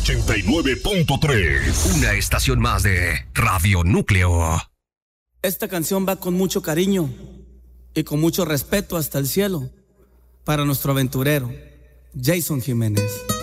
89.3. Una estación más de Radio Núcleo. Esta canción va con mucho cariño y con mucho respeto hasta el cielo para nuestro aventurero, Jason Jiménez.